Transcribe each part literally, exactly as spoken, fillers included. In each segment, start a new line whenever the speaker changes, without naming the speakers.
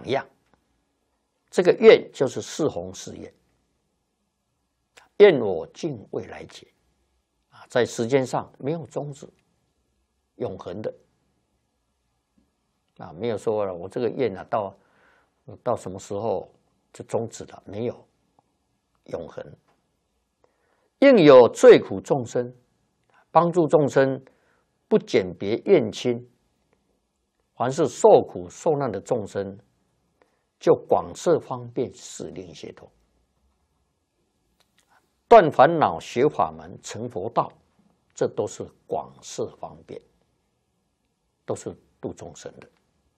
样。这个愿就是四弘誓愿，愿我尽未来劫啊，在时间上没有终止，永恒的啊，没有说了我这个愿啊到到什么时候就终止了，没有，永恒。应有罪苦众生，帮助众生不鉴别怨亲，凡是受苦受难的众生，就广设方便使令解脱，断烦恼学法门成佛道，这都是广设方便，都是度众生的。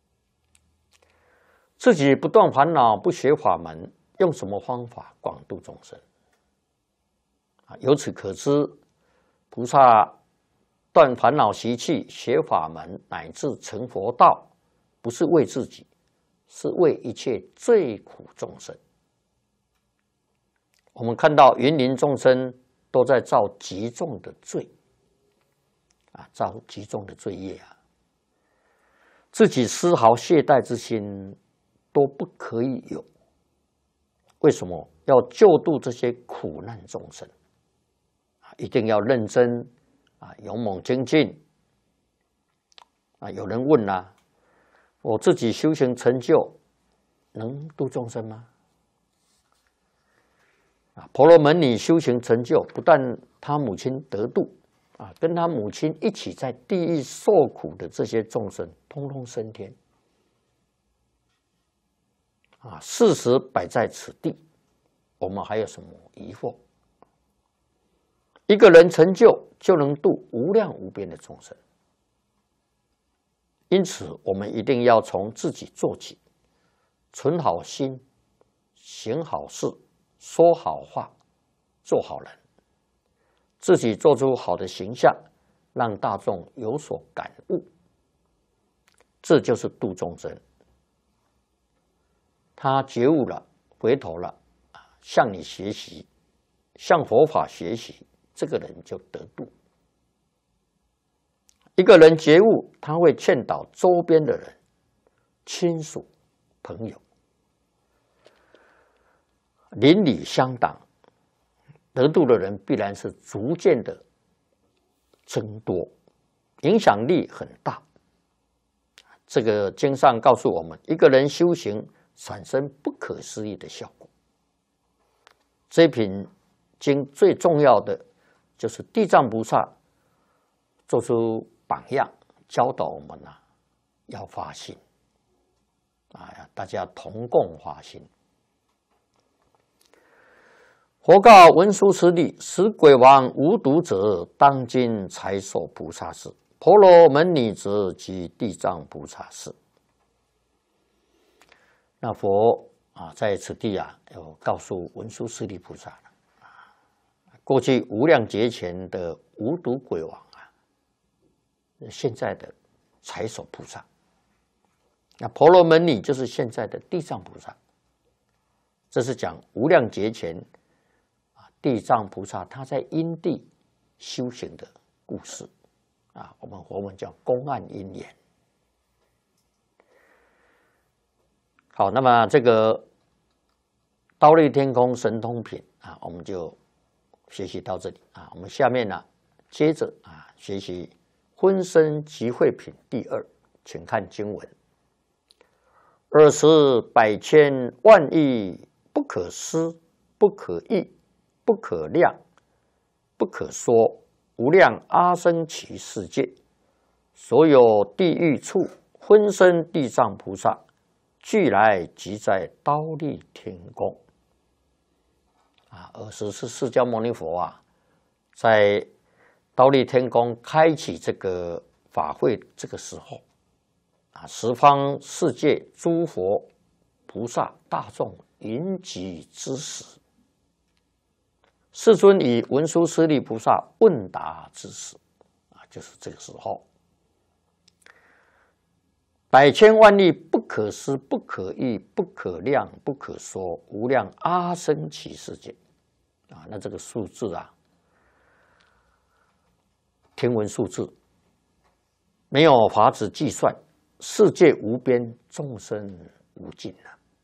自己不断烦恼，不学法门，用什么方法广度众生？啊，由此可知，菩萨断烦恼习气，学法门，乃至成佛道，不是为自己，是为一切罪苦众生。我们看到芸芸众生都在造极重的罪，啊，造极重的罪业啊，自己丝毫懈怠之心都不可以有。为什么要救度这些苦难众生？一定要认真啊，勇猛精进啊！有人问啊，我自己修行成就，能度众生吗？啊，婆罗门女修行成就，不但她母亲得度啊，跟她母亲一起在地狱受苦的这些众生，通通升天啊！事实摆在此地，我们还有什么疑惑？一个人成就就能度无量无边的众生，因此我们一定要从自己做起，存好心，行好事，说好话，做好人，自己做出好的形象，让大众有所感悟，这就是度众生。他觉悟了，回头了，向你学习，向佛法学习，这个人就得度。一个人觉悟，他会劝导周边的人、亲属、朋友，邻里乡党，得度的人必然是逐渐的增多，影响力很大。这个经上告诉我们，一个人修行产生不可思议的效果。这品经最重要的就是地藏菩萨做出榜样，教导我们啊，要发心啊，大家同共发心。佛告文殊师利：使鬼王无毒者，当今才受菩萨事；婆罗门女者，即地藏菩萨事。那佛啊，在此地啊，有告诉文殊师利菩萨了啊，过去无量劫前的无毒鬼王啊，现在的才首菩萨。那婆罗门女就是现在的地藏菩萨。这是讲无量劫前啊，地藏菩萨他在因地修行的故事啊，我们佛文叫公案因缘。好，那么这个忉利天空神通品啊，我们就学习到这里啊。我们下面呢，接着啊学习婚生集会品第二，请看经文：尔时百千万亿不可思、不可议、不可量、不可说，无量阿僧祇世界，所有地狱处，婚生地藏菩萨，俱来集在忉利天宫。啊，尔时是释迦牟尼佛啊，在忉利天宫开启这个法会这个时候，啊，十方世界诸佛菩萨大众云集之时，世尊以文殊师利菩萨问答之时，啊，就是这个时候。百千万亿不可思、不可议、不可量、不可说，无量阿僧祇世界啊，那这个数字啊，天文数字，没有法子计算，世界无边，众生无尽了。